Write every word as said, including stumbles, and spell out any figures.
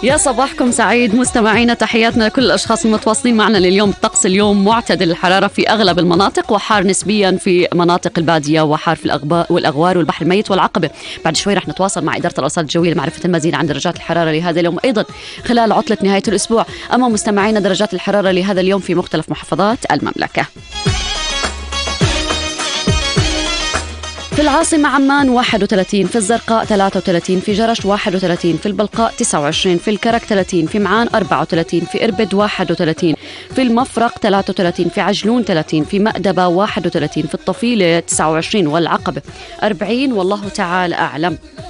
يا صباحكم سعيد مستمعينا، تحياتنا لكل الأشخاص المتواصلين معنا لليوم. الطقس اليوم معتدل الحرارة في أغلب المناطق، وحار نسبيا في مناطق البادية، وحار في الأغباء والأغوار والبحر الميت والعقبة. بعد شوي رح نتواصل مع إدارة الأرصاد الجوية لمعرفة المزيد عن درجات الحرارة لهذا اليوم، أيضا خلال عطلة نهاية الأسبوع. أما مستمعينا، درجات الحرارة لهذا اليوم في مختلف محافظات المملكة: في العاصمة عمان واحد وثلاثين، في الزرقاء ثلاثة وثلاثين، في جرش واحد وثلاثين، في البلقاء تسعة وعشرين، في الكرك ثلاثين، في معان أربعة وثلاثين، في إربد واحد وثلاثين، في المفرق ثلاثة وثلاثين، في عجلون ثلاثين، في مأدبة واحد وثلاثين، في الطفيلة تسعة وعشرين، والعقبة أربعين، والله تعالى أعلم.